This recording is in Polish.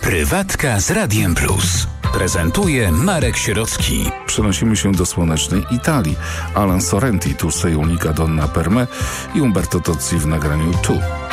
Prywatka z Radiem Plus. Prezentuje Marek Sierocki. Przenosimy się do słonecznej Italii. Alan Sorrenti, Tu sei unica donna per me i Umberto Tozzi w nagraniu Tu.